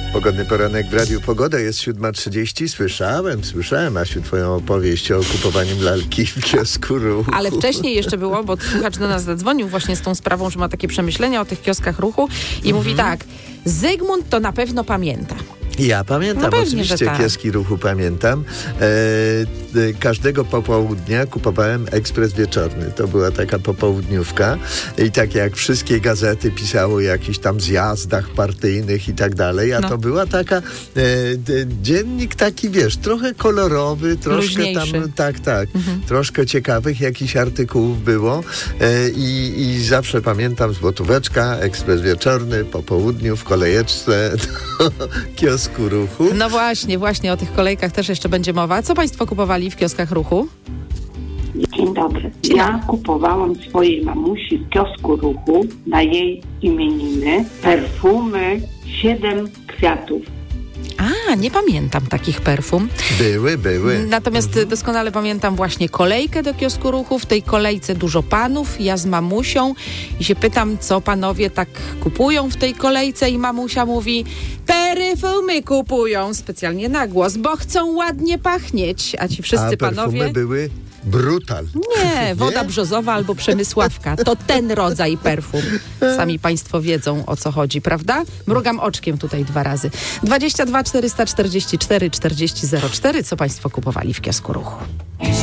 Pogodny poranek w Radiu Pogoda, jest 7:30. Słyszałem, Asiu, twoją opowieść o kupowaniu lalki w kiosku Ruchu. Ale wcześniej jeszcze było, bo słuchacz do nas zadzwonił właśnie z tą sprawą, że ma takie przemyślenia o tych kioskach Ruchu i mówi tak, Zygmunt to na pewno pamięta. Ja pamiętam, No pewnie, oczywiście że tak. kioski Ruchu pamiętam. Każdego popołudnia kupowałem ekspres wieczorny. To była taka popołudniówka i tak jak wszystkie gazety pisały o jakichś tam zjazdach partyjnych i tak dalej, a to była taka dziennik taki, wiesz, trochę kolorowy, troszkę luźniejszy. tam, troszkę ciekawych jakichś artykułów było i zawsze pamiętam złotóweczka, ekspres wieczorny, po południu w kolejeczce do kiosku Ruchu. No właśnie o tych kolejkach też jeszcze będzie mowa. Co państwo kupowali w kioskach Ruchu? Dzień dobry. Ja kupowałam swojej mamusi w kiosku Ruchu na jej imieniny perfumy 7 kwiatów. A, nie pamiętam takich perfum. Były. Natomiast doskonale pamiętam właśnie kolejkę do kiosku Ruchu. W tej kolejce dużo panów, ja z mamusią i się pytam, co panowie tak kupują w tej kolejce i mamusia mówi, perfumy kupują specjalnie na głos, bo chcą ładnie pachnieć. A ci wszyscy panowie... perfumy były brutal. Nie, woda brzozowa albo Przemysławka. To ten rodzaj perfum. Sami państwo wiedzą, o co chodzi, prawda? Mrugam oczkiem tutaj 2 razy. 22 444 40 04. Co państwo kupowali w kiosku Ruchu?